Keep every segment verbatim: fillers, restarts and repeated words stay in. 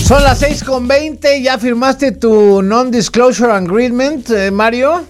Son las seis con veinte, ¿ya firmaste tu non-disclosure agreement, eh, Mario?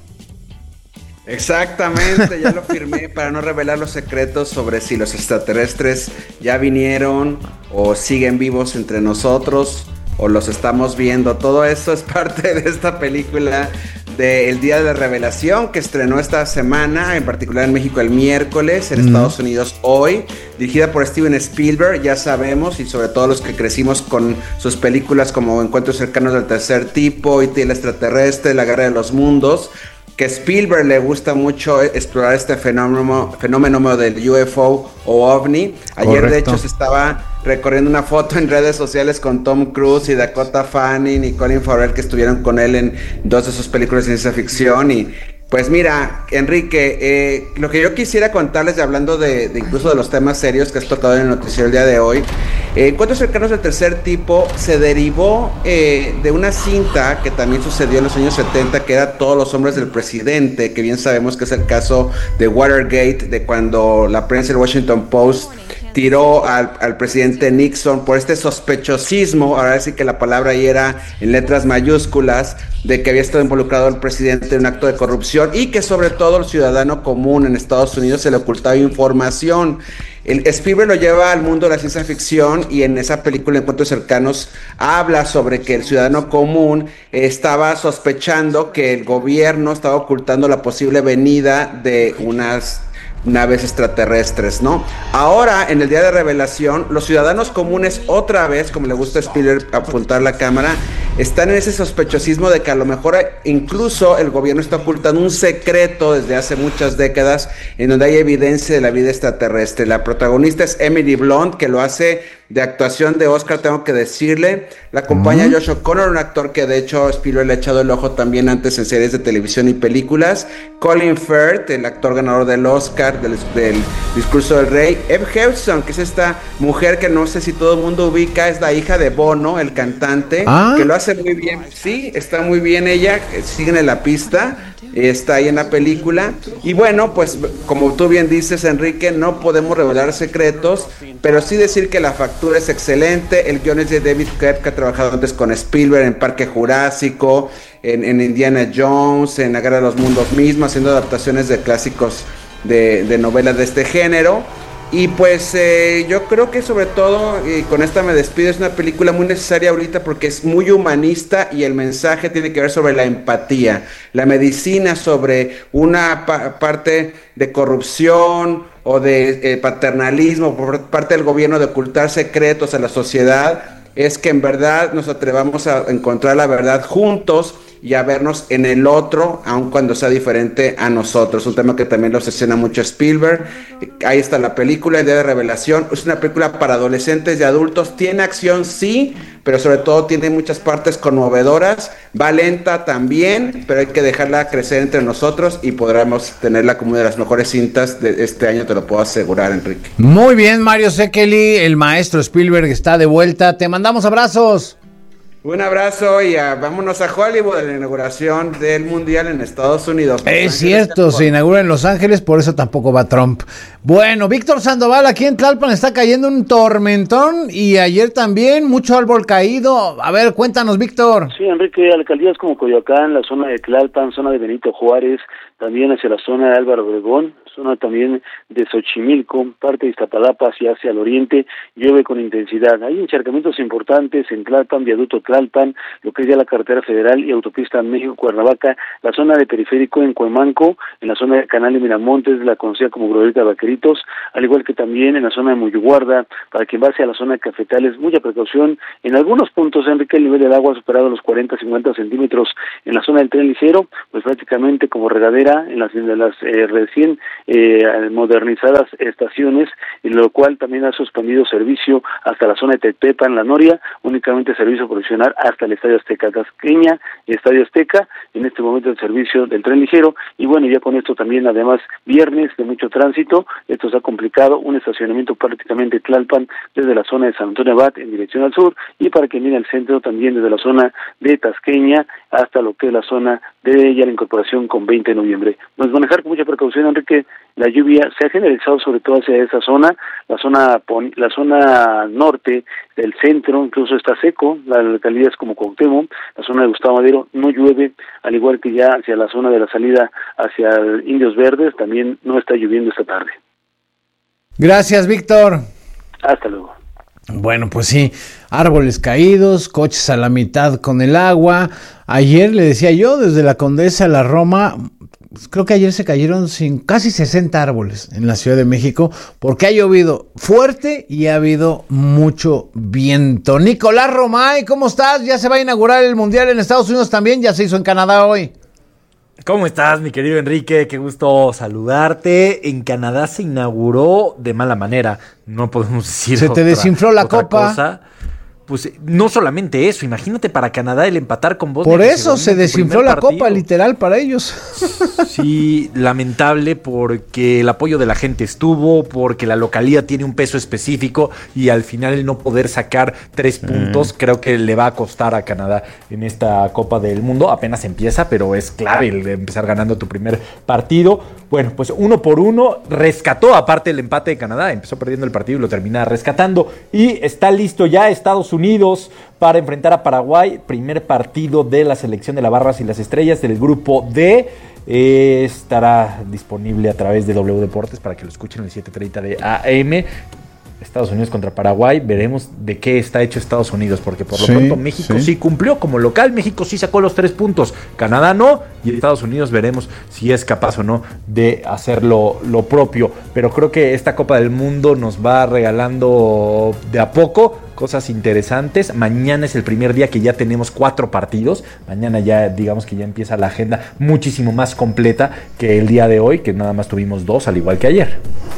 Exactamente, ya lo firmé para no revelar los secretos sobre si los extraterrestres ya vinieron o siguen vivos entre nosotros o los estamos viendo. Todo eso es parte de esta película del Día de la Revelación que estrenó esta semana, en particular en México el miércoles, en mm. Estados Unidos hoy, dirigida por Steven Spielberg, ya sabemos, y sobre todo los que crecimos con sus películas como Encuentros cercanos del tercer tipo, E T el extraterrestre, La guerra de los mundos, que Spielberg le gusta mucho explorar este fenómeno, fenómeno del U F O o OVNI. Ayer Correcto. De hecho se estaba recorriendo una foto en redes sociales con Tom Cruise y Dakota Fanning y Colin Farrell, que estuvieron con él en dos de sus películas de ciencia ficción. Y pues mira, Enrique, eh, lo que yo quisiera contarles, hablando de, de incluso de los temas serios que has tocado en el noticiero el día de hoy, eh, Encuentros cercanos del tercer tipo se derivó eh, de una cinta que también sucedió en los años setenta, que era Todos los hombres del presidente, que bien sabemos que es el caso de Watergate, de cuando la prensa del Washington Post tiró al, al presidente Nixon por este sospechosismo, ahora sí que la palabra ahí era en letras mayúsculas, de que había estado involucrado el presidente en un acto de corrupción y que sobre todo el ciudadano común en Estados Unidos se le ocultaba información. El Spielberg lo lleva al mundo de la ciencia ficción y en esa película Encuentros cercanos habla sobre que el ciudadano común estaba sospechando que el gobierno estaba ocultando la posible venida de unas naves extraterrestres, ¿no? Ahora, en el Día de Revelación, los ciudadanos comunes otra vez, como le gusta a Spielberg apuntar la cámara, están en ese sospechosismo de que a lo mejor incluso el gobierno está ocultando un secreto desde hace muchas décadas en donde hay evidencia de la vida extraterrestre. La protagonista es Emily Blunt, que lo hace de actuación de Oscar, tengo que decirle. La acompaña uh-huh. Josh O'Connor, un actor que de hecho Spielberg le ha echado el ojo también antes en series de televisión y películas. Colin Firth, el actor ganador del Oscar, del, del Discurso del Rey. Eve Hewson, que es esta mujer que no sé si todo el mundo ubica, es la hija de Bono, el cantante, ¿Ah? que lo hace muy bien. Sí, está muy bien ella, síguenle la pista. Está ahí en la película. Y bueno, pues como tú bien dices, Enrique, no podemos revelar secretos, pero sí decir que la factura es excelente. El guion es de David Koepp, que ha trabajado antes con Spielberg en Parque Jurásico, en, en Indiana Jones, en La Guerra de los Mundos mismo, haciendo adaptaciones de clásicos de, de novelas de este género. Y pues eh, yo creo que sobre todo, y con esta me despido, es una película muy necesaria ahorita porque es muy humanista y el mensaje tiene que ver sobre la empatía, la medicina sobre una pa- parte de corrupción o de eh, paternalismo por parte del gobierno de ocultar secretos a la sociedad, es que en verdad nos atrevamos a encontrar la verdad juntos y a vernos en el otro, aun cuando sea diferente a nosotros. Un tema que también lo obsesiona mucho Spielberg. Ahí está la película, El Día de Revelación. Es una película para adolescentes y adultos. Tiene acción, sí, pero sobre todo tiene muchas partes conmovedoras. Va lenta también, pero hay que dejarla crecer entre nosotros y podremos tenerla como una de las mejores cintas de este año, te lo puedo asegurar, Enrique. Muy bien, Mario Sekeli, el maestro Spielberg está de vuelta. Te mandamos abrazos. Un abrazo y uh, vámonos a Hollywood, a la inauguración del Mundial en Estados Unidos. Es cierto, se inaugura en Los Ángeles, por eso tampoco va Trump. Bueno, Víctor Sandoval, aquí en Tlalpan está cayendo un tormentón y ayer también mucho árbol caído. A ver, cuéntanos, Víctor. Sí, Enrique, alcaldías como Coyoacán, la zona de Tlalpan, zona de Benito Juárez, también hacia la zona de Álvaro Obregón, zona también de Xochimilco, parte de Iztapalapa hacia, hacia el oriente, llueve con intensidad. Hay encharcamientos importantes en Tlalpan, viaducto Tlalpan, lo que es ya la carretera federal y autopista México-Cuernavaca, la zona de periférico en Cuemanco, en la zona del canal de Miramontes, la conocida como Glorieta Vaqueritos, al igual que también en la zona de Muyuguarda, para quien va hacia la zona de Cafetales, mucha precaución. En algunos puntos, Enrique, el nivel del agua ha superado los cuarenta a cincuenta centímetros en la zona del Tren Ligero, pues prácticamente como regadera en las, en las eh, recién eh, modernizadas estaciones, en lo cual también ha suspendido servicio hasta la zona de Tepepan, La Noria, únicamente servicio provisional hasta el Estadio Azteca Tasqueña, Estadio Azteca, en este momento el servicio del Tren Ligero, y bueno, ya con esto también además viernes de mucho tránsito, esto se ha complicado, un estacionamiento prácticamente Tlalpan desde la zona de San Antonio Abad en dirección al sur, y para que viene al centro también desde la zona de Tasqueña hasta lo que es la zona de ya la incorporación con veinte de noviembre. Nos manejar con mucha precaución, Enrique. La lluvia se ha generalizado sobre todo hacia esa zona, la zona la zona norte del centro, incluso está seco, las localidades como Cuauhtémoc, la zona de Gustavo Madero no llueve, al igual que ya hacia la zona de la salida hacia Indios Verdes, también no está lloviendo esta tarde. Gracias, Víctor. Hasta luego. Bueno, pues sí, árboles caídos, coches a la mitad con el agua. Ayer le decía yo, desde la Condesa a la Roma, creo que ayer se cayeron sin, casi sesenta árboles en la Ciudad de México, porque ha llovido fuerte y ha habido mucho viento. Nicolás Romay, ¿cómo estás? Ya se va a inaugurar el Mundial en Estados Unidos también, ya se hizo en Canadá hoy. ¿Cómo estás, mi querido Enrique? Qué gusto saludarte. En Canadá se inauguró de mala manera. No podemos decir Se te otra, desinfló la otra copa. Cosa. Pues no solamente eso, imagínate para Canadá el empatar con Bosnia. Por eso se desinfló la copa, literal, para ellos. Sí, lamentable porque el apoyo de la gente estuvo, porque la localía tiene un peso específico y al final el no poder sacar tres puntos mm. creo que le va a costar a Canadá en esta Copa del Mundo. Apenas empieza, pero es clave el de empezar ganando tu primer partido. Bueno, pues uno por uno rescató aparte el empate de Canadá, empezó perdiendo el partido y lo termina rescatando y está listo ya Estados Unidos para enfrentar a Paraguay, primer partido de la selección de las Barras y las Estrellas del grupo D. Eh, estará disponible a través de W Deportes para que lo escuchen el siete treinta de A M. Estados Unidos contra Paraguay, veremos de qué está hecho Estados Unidos, porque por lo sí, pronto México sí. sí cumplió como local, México sí sacó los tres puntos, Canadá no, y Estados Unidos veremos si es capaz o no de hacer lo, lo propio, pero creo que esta Copa del Mundo nos va regalando de a poco cosas interesantes. Mañana es el primer día que ya tenemos cuatro partidos, mañana ya digamos que ya empieza la agenda muchísimo más completa que el día de hoy, que nada más tuvimos dos, al igual que ayer.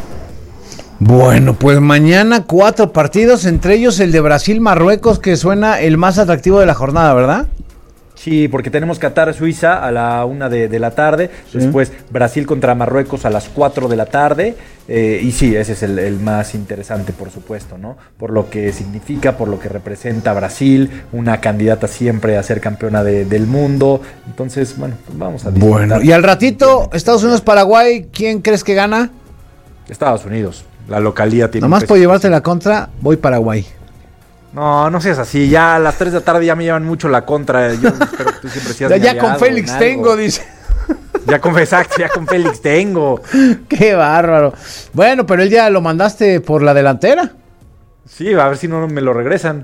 Bueno, pues mañana cuatro partidos, entre ellos el de Brasil-Marruecos, que suena el más atractivo de la jornada, ¿verdad? Sí, porque tenemos Qatar-Suiza a la una de, de la tarde, sí. Después Brasil contra Marruecos a las cuatro de la tarde, eh, y sí, ese es el, el más interesante, por supuesto, ¿no? Por lo que significa, por lo que representa Brasil, una candidata siempre a ser campeona de, del mundo, entonces, bueno, pues vamos a disfrutar. Bueno, y al ratito, Estados Unidos-Paraguay, ¿quién crees que gana? Estados Unidos. La localía tiene. Nomás por llevarte la contra, voy Paraguay. No, no seas así. Ya a las tres de la tarde ya me llevan mucho la contra. Yo espero que tú siempre seas. Ya, ya con Félix tengo, dice. Ya con, exacto, ya con Félix tengo. Qué bárbaro. Bueno, pero él ya lo mandaste por la delantera. Sí, a ver si no me lo regresan.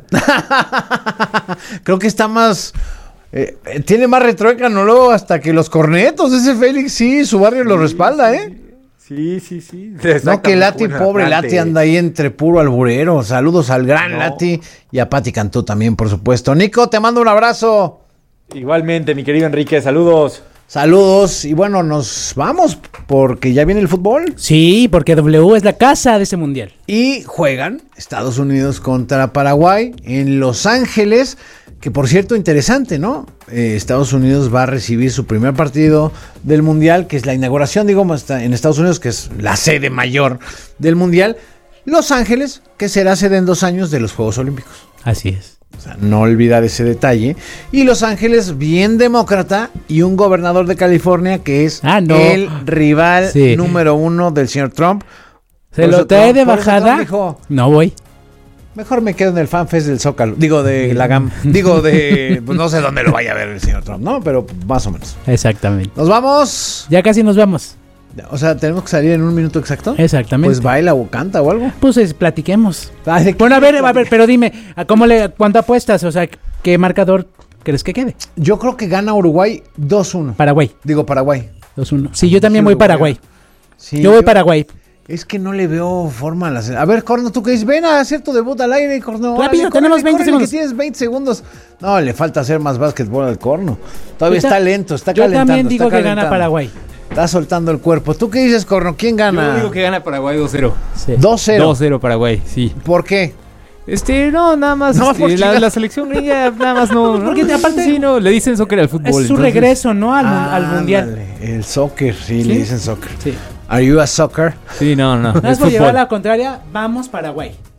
Creo que está más. Eh, tiene más retruécano luego hasta que los cornetos. Ese Félix, sí, su barrio sí, lo respalda, sí. ¿eh? Sí, sí, sí. No, que Lati, pobre Lati, anda ahí entre puro alburero. Saludos al gran no. Lati y a Pati Cantú también, por supuesto. Nico, te mando un abrazo. Igualmente, mi querido Enrique, saludos. Saludos, y bueno, nos vamos porque ya viene el fútbol. Sí, porque W es la casa de ese mundial. Y juegan Estados Unidos contra Paraguay en Los Ángeles. Que por cierto, interesante, ¿no? Eh, Estados Unidos va a recibir su primer partido del Mundial, que es la inauguración, digamos, en Estados Unidos, que es la sede mayor del Mundial. Los Ángeles, que será sede en dos años de los Juegos Olímpicos. Así es. O sea, no olvidar ese detalle. Y Los Ángeles, bien demócrata, y un gobernador de California que es ah, no. el rival sí. número uno del señor Trump. ¿Se por lo trae de bajada? Dijo, no voy. Mejor me quedo en el FanFest del Zócalo. Digo, de la GAM. Digo, de... Pues no sé dónde lo vaya a ver el señor Trump, ¿no? Pero más o menos. Exactamente. ¿Nos vamos? Ya casi nos vamos. O sea, ¿tenemos que salir en un minuto exacto? Exactamente. Pues baila o canta o algo. Pues es, platiquemos. Ay, bueno, a ver, a ver, pero dime, ¿a cómo le, ¿cuánto apuestas? O sea, ¿qué marcador crees que quede? Yo creo que gana Uruguay dos uno. Paraguay. Digo, Paraguay. dos uno. Sí, yo también sí, voy Uruguay. Paraguay. Sí, yo voy yo... Paraguay. Es que no le veo forma a la... A ver, Corno, ¿tú qué dices? Ven a hacer tu debut al aire, Corno. Rápido, tenemos veinte segundos. Que tienes veinte segundos. No, le falta hacer más básquetbol al Corno. Todavía está, está lento, está yo calentando. Yo también digo que gana Paraguay. Está soltando el cuerpo. ¿Tú qué dices, Corno? ¿Quién gana? Yo digo que gana Paraguay dos cero. Sí. dos cero. dos cero Paraguay, sí. ¿Por qué? Este, no, nada más, no, este, la, la selección gringa, nada más no, porque no, aparte sí, no, le dicen soccer al fútbol. Es su entonces... regreso, ¿no? Al, ah, al mundial. Dale, el soccer, sí, ¿sí? Le dicen soccer. Sí. ¿Are you a soccer? Sí, no, no. No es por llevar la contraria, vamos Paraguay.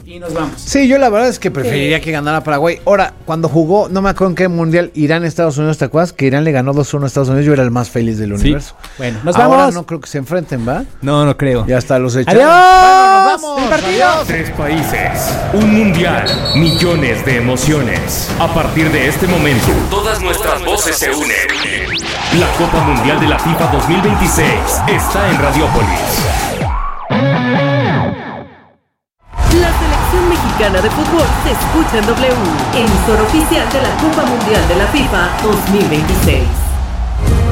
Y nos vamos. Sí, yo la verdad es que preferiría que ganara Paraguay. Ahora, cuando jugó, no me acuerdo en qué mundial, Irán-Estados Unidos, ¿te acuerdas? Que Irán le ganó dos uno a Estados Unidos, yo era el más feliz del Sí. universo. Bueno, nos Ahora vamos. no creo que se enfrenten, ¿va? No, no creo. Ya está, los echaron. ¡Adiós! Bueno, nos vamos. ¡El partido! Adiós. Tres países, un mundial, millones de emociones. A partir de este momento, todas nuestras voces se unen. La Copa Mundial de la FIFA dos mil veintiséis está en Radiópolis. La selección mexicana de fútbol se escucha en W, emisor oficial de la Copa Mundial de la FIFA dos mil veintiséis.